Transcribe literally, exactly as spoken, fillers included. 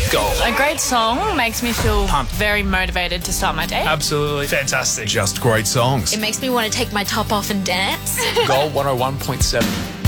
Gold. A great song makes me feel Pumped. very motivated to start my day. Absolutely fantastic. Just great songs. It makes me want to take my top off and dance. Gold one oh one point seven.